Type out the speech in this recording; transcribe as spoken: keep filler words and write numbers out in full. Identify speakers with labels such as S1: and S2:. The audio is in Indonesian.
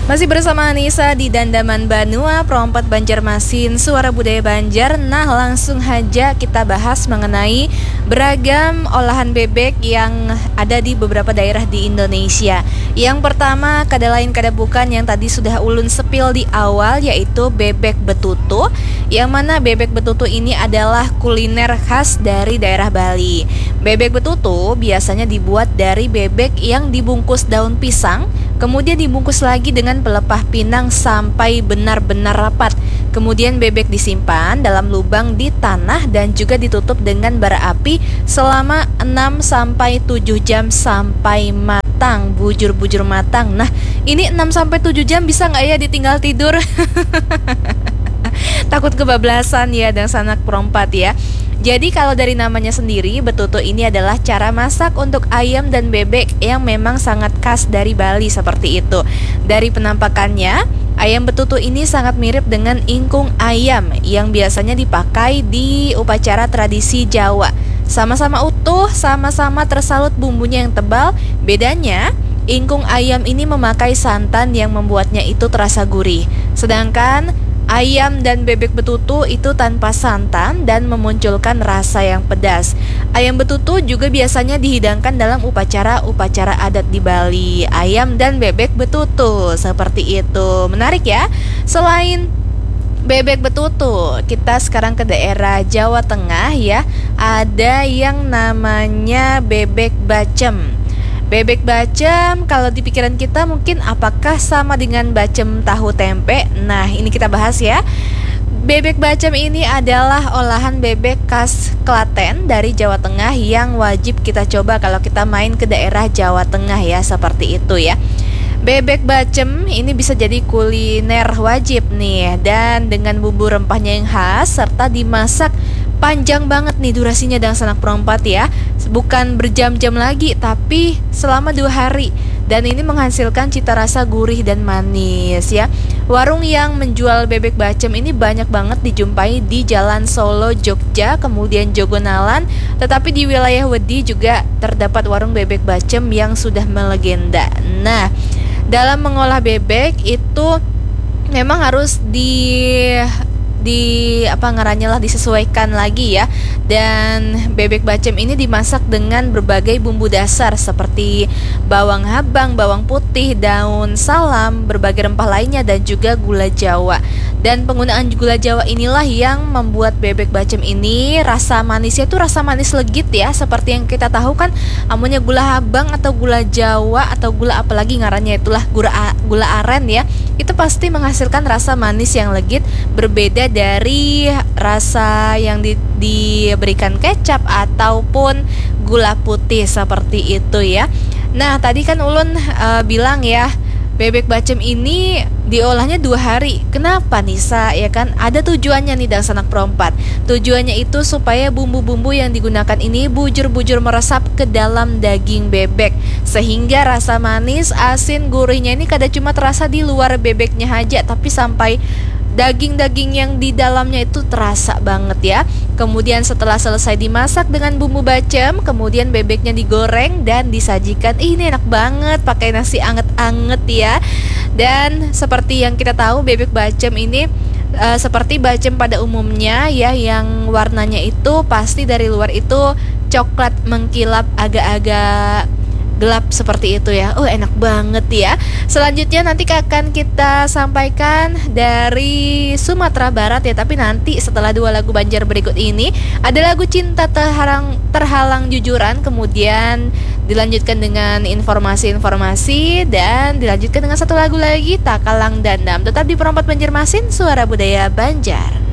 S1: Masih bersama Anissa di Dandaman Banua, Perompat Banjarmasin, Suara Budaya Banjar. Nah, langsung aja kita bahas mengenai beragam olahan bebek yang ada di beberapa daerah di Indonesia. Yang pertama, kada lain kada bukan yang tadi sudah ulun sepil di awal, yaitu bebek betutu. Yang mana bebek betutu ini adalah kuliner khas dari daerah Bali. Bebek betutu biasanya dibuat dari bebek yang dibungkus daun pisang, kemudian dibungkus lagi dengan pelepah pinang sampai benar-benar rapat. Kemudian bebek disimpan dalam lubang di tanah dan juga ditutup dengan bara api selama enam sampai tujuh jam sampai matang, bujur-bujur matang. Nah, ini enam sampai tujuh jam bisa nggak ya ditinggal tidur? Takut kebablasan ya dan sanak perompat ya. Jadi kalau dari namanya sendiri, betutu ini adalah cara masak untuk ayam dan bebek yang memang sangat khas dari Bali seperti itu. Dari penampakannya, ayam betutu ini sangat mirip dengan ingkung ayam yang biasanya dipakai di upacara tradisi Jawa. Sama-sama utuh, sama-sama tersalut bumbunya yang tebal. Bedanya, ingkung ayam ini memakai santan yang membuatnya itu terasa gurih. Sedangkan ayam dan bebek betutu itu tanpa santan dan memunculkan rasa yang pedas. Ayam betutu juga biasanya dihidangkan dalam upacara-upacara adat di Bali. Ayam dan bebek betutu, seperti itu. Menarik ya. Selain bebek betutu, kita sekarang ke daerah Jawa Tengah ya. Ada yang namanya bebek bacem. Bebek bacem, kalau di pikiran kita mungkin apakah sama dengan bacem tahu tempe? Nah, ini kita bahas ya. Bebek bacem ini adalah olahan bebek khas Klaten dari Jawa Tengah yang wajib kita coba kalau kita main ke daerah Jawa Tengah ya, seperti itu ya. Bebek bacem ini bisa jadi kuliner wajib nih, dan dengan bumbu rempahnya yang khas serta dimasak panjang banget nih durasinya dan sanak perompat ya. Bukan berjam-jam lagi, tapi selama dua hari. Dan ini menghasilkan cita rasa gurih dan manis ya. Warung yang menjual bebek bacem ini banyak banget dijumpai di Jalan Solo, Jogja, kemudian Jogonalan. Tetapi di wilayah Wedi juga terdapat warung bebek bacem yang sudah melegenda. Nah, dalam mengolah bebek itu memang harus di di apa ngarannya lah disesuaikan lagi ya. Dan bebek bacem ini dimasak dengan berbagai bumbu dasar seperti bawang habang, bawang putih, daun salam, berbagai rempah lainnya dan juga gula Jawa. Dan penggunaan gula Jawa inilah yang membuat bebek bacem ini rasa manisnya itu rasa manis legit ya. Seperti yang kita tahu kan, namanya gula habang atau gula Jawa atau gula apalagi ngarannya itulah gula gula aren ya. Itu pasti menghasilkan rasa manis yang legit, berbeda dari rasa yang di, diberikan kecap ataupun gula putih seperti itu ya. Nah, tadi kan ulun uh, bilang ya, bebek bacem ini diolahnya dua hari. Kenapa Nisa? Ya kan ada tujuannya nih dan sanak perompat. Tujuannya itu supaya bumbu-bumbu yang digunakan ini bujur-bujur meresap ke dalam daging bebek, sehingga rasa manis, asin, gurihnya ini kada cuma terasa di luar bebeknya aja, tapi sampai daging-daging yang di dalamnya itu terasa banget ya. Kemudian setelah selesai dimasak dengan bumbu bacem, kemudian bebeknya digoreng dan disajikan. Ih, ini enak banget pakai nasi anget-anget ya. Dan seperti yang kita tahu, bebek bacem ini uh, seperti bacem pada umumnya ya, yang warnanya itu pasti dari luar itu coklat mengkilap agak-agak gelap seperti itu ya. Oh, enak banget ya. Selanjutnya nanti akan kita sampaikan dari Sumatera Barat ya. Tapi nanti setelah dua lagu Banjar berikut ini, ada lagu Cinta Terhalang, Terhalang Jujuran, kemudian dilanjutkan dengan informasi-informasi, dan dilanjutkan dengan satu lagu lagi, Takalang Dandam. Tetap di Perompat Banjarmasin, Suara Budaya Banjar.